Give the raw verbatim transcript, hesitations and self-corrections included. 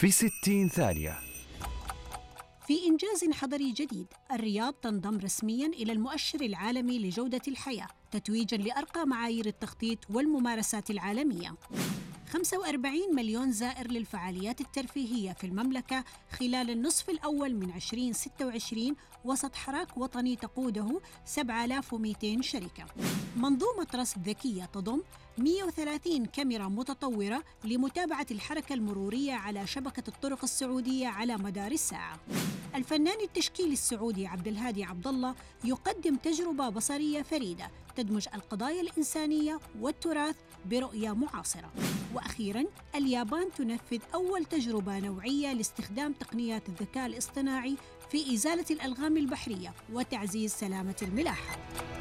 في ستين ثانية. في إنجاز حضري جديد، الرياض تنضم رسمياً إلى المؤشر العالمي لجودة الحياة تتويجاً لأرقى معايير التخطيط والممارسات العالمية. خمسة وأربعين مليون زائر للفعاليات الترفيهية في المملكة خلال النصف الأول من ألفين وستة وعشرين وسط حراك وطني تقوده سبعة آلاف ومئتين شركة. منظومة رصد ذكية تضم مئة وثلاثين كاميرا متطورة لمتابعة الحركة المرورية على شبكة الطرق السعودية على مدار الساعة. الفنان التشكيلي السعودي عبد الهادي عبد الله يقدم تجربة بصرية فريدة تدمج القضايا الإنسانية والتراث برؤية معاصرة. وأخيراً، اليابان تنفذ أول تجربة نوعية لاستخدام تقنيات الذكاء الاصطناعي في إزالة الألغام البحرية وتعزيز سلامة الملاحة.